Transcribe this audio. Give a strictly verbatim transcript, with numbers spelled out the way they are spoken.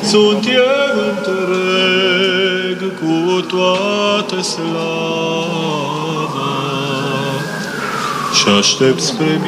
sunt eu întreg cu toată slava și aștept spre